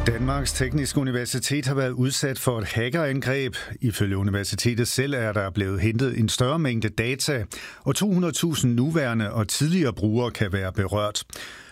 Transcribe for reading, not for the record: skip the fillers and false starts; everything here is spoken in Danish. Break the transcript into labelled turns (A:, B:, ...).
A: Danmarks Tekniske Universitet har været udsat for et hackerangreb. Ifølge universitetet selv er der blevet hentet en større mængde data, og 200.000 nuværende og tidligere brugere kan være berørt.